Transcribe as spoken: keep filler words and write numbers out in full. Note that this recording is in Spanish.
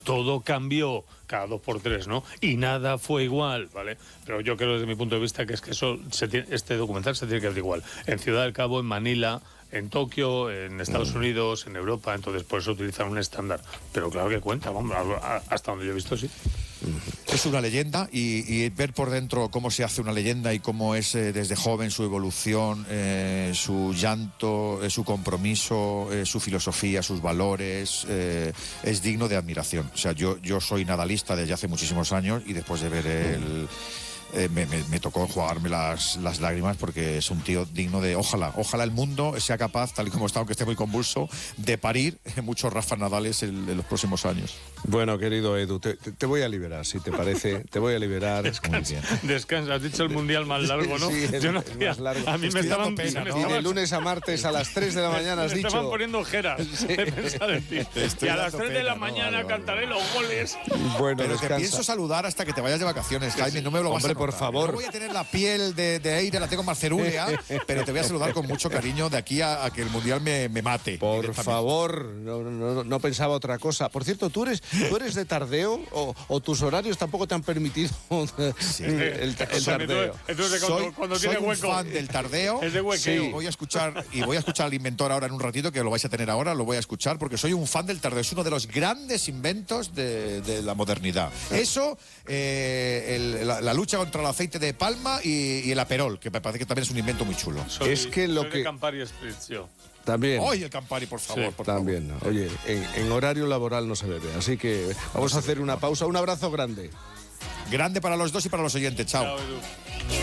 todo cambió cada dos por tres, ¿no? Y nada fue igual, ¿vale? Pero yo creo desde mi punto de vista que es que eso se tiene, este documental se tiene que hacer igual. En Ciudad del Cabo, en Manila, en Tokio, en Estados Unidos, en Europa, entonces por eso utilizan un estándar. Pero claro que cuenta, vamos, hasta donde yo he visto, sí. Es una leyenda y, y ver por dentro cómo se hace una leyenda y cómo es eh, desde joven su evolución, eh, su llanto, eh, su compromiso, eh, su filosofía, sus valores, eh, es digno de admiración. O sea, yo, yo soy nadalista desde hace muchísimos años y después de ver el... Eh, me, me, me tocó enjuagarme las, las lágrimas porque es un tío digno de... Ojalá, ojalá el mundo sea capaz, tal y como está, aunque esté muy convulso, de parir muchos Rafa Nadales en, en los próximos años. Bueno, querido Edu, te, te voy a liberar, si te parece. Te voy a liberar. Descansa, descansa. Has dicho el mundial más largo, ¿no? Sí, el, Yo no el hacía, más largo. A mí me estaban... pena, ¿no? Y de lunes a martes a las tres de la mañana has me dicho... estaban poniendo ojeras. Sí. He pensado en ti. Y a las tres de la pena, mañana ¿no? Vale, cantaré vale. los goles. Bueno, Pero descansa. te pienso saludar hasta que te vayas de vacaciones, Jaime, no me lo vas Hombre, a por notar. favor. No voy a tener la piel de, de aire, la tengo más cerúlea, pero te voy a saludar con mucho cariño de aquí a, a que el Mundial me, me mate. Por favor, no, no, no pensaba otra cosa. Por cierto, ¿tú eres, tú eres de tardeo o, o tus horarios tampoco te han permitido Sí. el, el, el tardeo? Entonces, cuando, Soy, cuando soy tiene un hueco. fan del tardeo. Es de huequeo. Sí, voy a escuchar y voy a escuchar al inventor ahora en un ratito, que lo vais a tener ahora, lo voy a escuchar porque soy un fan del tardeo. Es uno de los grandes inventos de, de la modernidad. Eso, eh, el, la, la lucha contra el aceite de palma y, y el aperol, que me parece que también es un invento muy chulo. Soy, Es que lo soy de que- Campari Spritz, yo. También. Oye, el Campari, por favor. Sí, por También, favor. oye, en, en horario laboral no se bebe, así que vamos a hacer una pausa. Un abrazo grande. Grande para los dos y para los oyentes. Chao. Chao, Edu.